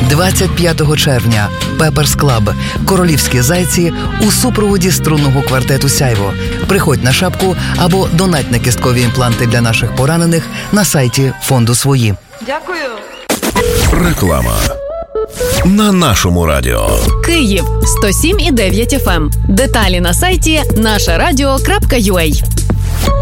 25 червня Пеперс Клаб. Королівські зайці у супроводі струнного квартету «Сяйво». Приходь на шапку або донать на кісткові імпланти для наших поранених на сайті фонду «Свої». Дякую. Реклама на нашому радіо. Київ 107,9 FM. Деталі на сайті нашарадіо.ua.